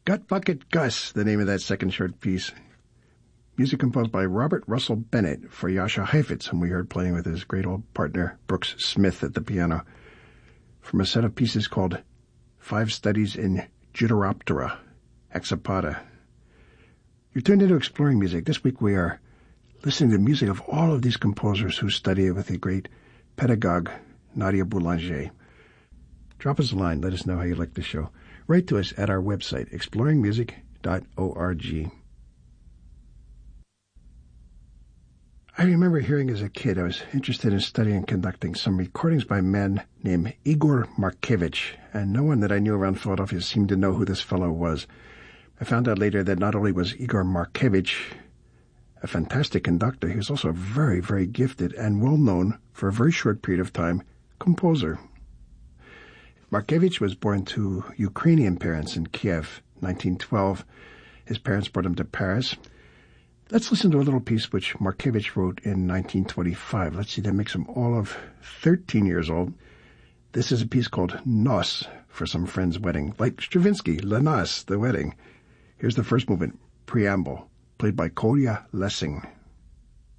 Gut Bucket Gus, the name of that second short piece. Music composed by Robert Russell Bennett for Jascha Heifetz, whom we heard playing with his great old partner Brooks Smith at the piano, from a set of pieces called 5 Studies in Judaroptera, Hexapoda. You're tuned into Exploring Music. This week we are listening to the music of all of these composers who study with the great pedagogue Nadia Boulanger. Drop us a line. Let us know how you like the show. Write to us at our website, exploringmusic.org. I remember hearing as a kid I was interested in studying and conducting some recordings by a man named Igor Markevich, and no one that I knew around Philadelphia seemed to know who this fellow was. I found out later that not only was Igor Markevich a fantastic conductor, he was also a very, very gifted and well-known, for a very short period of time, composer. Markevich was born to Ukrainian parents in Kiev, 1912. His parents brought him to Paris. Let's listen to a little piece which Markevich wrote in 1925. Let's see, that makes him all of 13 years old. This is a piece called Nos, for some friend's wedding, like Stravinsky, La Noce, the wedding. Here's the first movement, Preamble, played by Kolya Lessing.